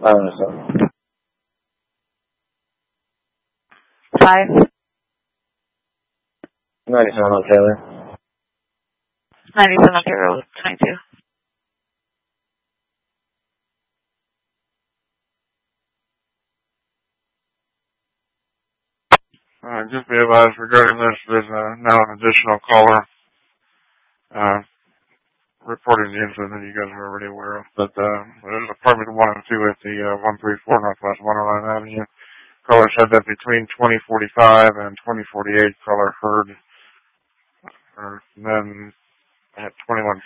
5. 97 on Taylor. 97 on Taylor, 22. Just be advised regarding this, there's now an additional caller reporting the incident that you guys are already aware of. But there's apartment 1 and 2 at the 134 Northwest 109 Avenue. Caller said that between 2045 and 2048, caller heard, and then at 21